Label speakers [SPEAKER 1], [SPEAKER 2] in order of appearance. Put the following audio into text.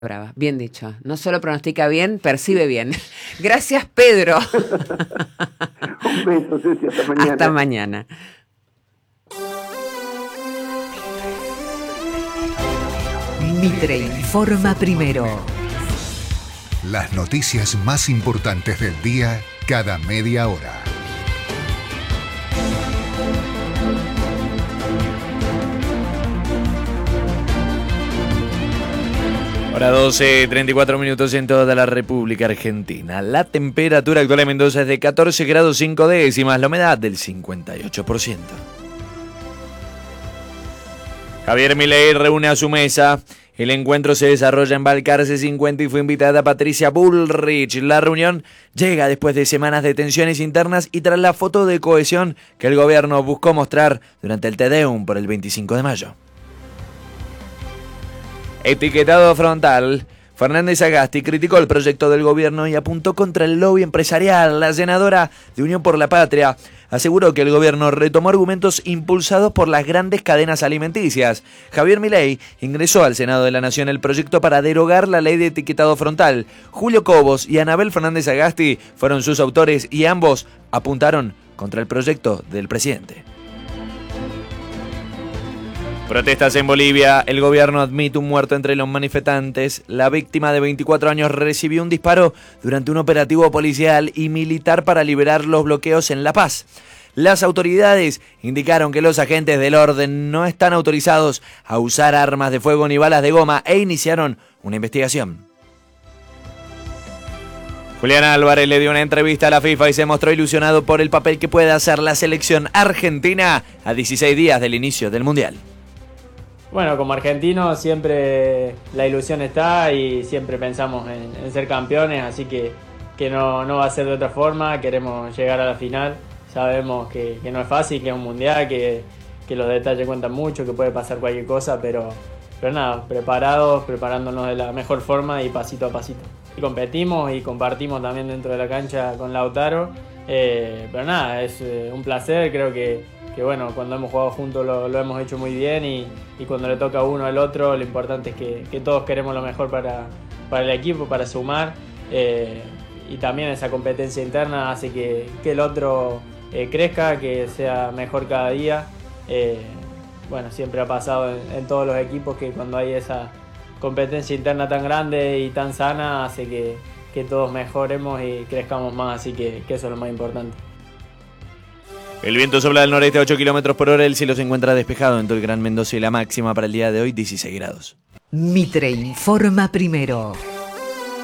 [SPEAKER 1] Brava, bien dicho. No solo pronostica bien, percibe bien. Gracias, Pedro.
[SPEAKER 2] Un beso, Ceci, hasta mañana.
[SPEAKER 1] Hasta mañana.
[SPEAKER 3] Mitre informa primero.
[SPEAKER 4] Las noticias más importantes del día cada media hora.
[SPEAKER 5] Hora 12, 34 minutos en toda la República Argentina. La temperatura actual en Mendoza es de 14 grados 5 décimas, la humedad del 58%. Javier Milei reúne a su mesa. El encuentro se desarrolla en Balcarce 50 y fue invitada Patricia Bullrich. La reunión llega después de semanas de tensiones internas y tras la foto de cohesión que el gobierno buscó mostrar durante el Te Deum por el 25 de mayo. Etiquetado frontal. Fernández Sagasti criticó el proyecto del gobierno y apuntó contra el lobby empresarial. La senadora de Unión por la Patria aseguró que el gobierno retomó argumentos impulsados por las grandes cadenas alimenticias. Javier Milei ingresó al Senado de la Nación el proyecto para derogar la ley de etiquetado frontal. Julio Cobos y Anabel Fernández Sagasti fueron sus autores y ambos apuntaron contra el proyecto del presidente. Protestas en Bolivia. El gobierno admite un muerto entre los manifestantes. La víctima de 24 años recibió un disparo durante un operativo policial y militar para liberar los bloqueos en La Paz. Las autoridades indicaron que los agentes del orden no están autorizados a usar armas de fuego ni balas de goma e iniciaron una investigación. Julián Álvarez le dio una entrevista a la FIFA y se mostró ilusionado por el papel que puede hacer la selección argentina a 16 días del inicio del Mundial.
[SPEAKER 6] Bueno, como argentinos siempre la ilusión está y siempre pensamos en ser campeones, así que no va a ser de otra forma, queremos llegar a la final, sabemos que no es fácil, que es un mundial, que los detalles cuentan mucho, que puede pasar cualquier cosa, pero nada, preparándonos de la mejor forma y pasito a pasito. Y competimos y compartimos también dentro de la cancha con Lautaro, pero nada, es un placer, creo que bueno, cuando hemos jugado juntos lo hemos hecho muy bien y cuando le toca a uno al otro, lo importante es que todos queremos lo mejor para el equipo, para sumar, y también esa competencia interna hace que el otro crezca, que sea mejor cada día. Bueno, siempre ha pasado en todos los equipos que cuando hay esa competencia interna tan grande y tan sana hace que todos mejoremos y crezcamos más, así que eso es lo más importante.
[SPEAKER 5] El viento sopla del noreste a 8 km por hora, el cielo se encuentra despejado en todo el Gran Mendoza y la máxima para el día de hoy 16 grados.
[SPEAKER 3] Mitre informa primero.